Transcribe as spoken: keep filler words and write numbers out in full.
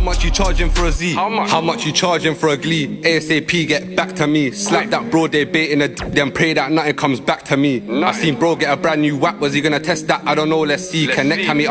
much you charging for a Z? How much? How much you charging for a Glee? ASAP, get back to me. Slap that bro, they baiting a d- then pray that nothing comes back to me. Nothing. I seen bro get a brand new whack. Was he gonna test that? I don't know, let's see. Let's Connect see. me